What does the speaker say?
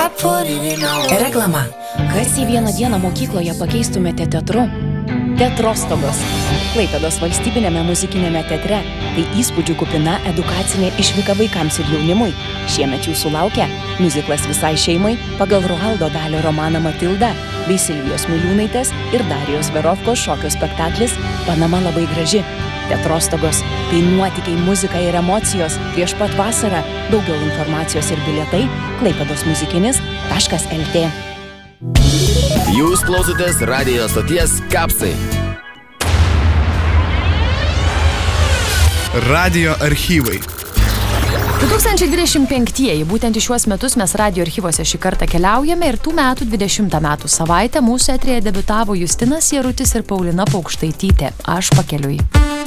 Reklama. Kas į vieną dieną mokykloje pakeistumėte teatru? Teatrostogos. Klaipėdos valstybinėme muzikinėme teatre. Tai įspūdžių kupina edukacinė išvyka vaikams ir jaunimui. Šiemet jūsų laukia miuziklas visai šeimai pagal Roaldo Dalio romaną Matilda bei Silvijos Miliūnaitės ir Darijos Verovkos šokio spektaklis Panama labai graži. Teatrostogos. Tai nuotykiai, muzika ir emocijos prieš pat vasarą. Daugiau informacijos ir bilietai Klaipėdos muzikinis.lt. Jūs klausotės radijo stoties Kapsai. Radijo archyvai. 2025-ieji, būtent į šiuos metus mes radijo archyvose šį kartą keliaujame ir tų metų 20 metų savaitę mūsų eteryje debiutavo Justinas Jarutis ir Paulina Paukštaitytė. Aš pakeliui.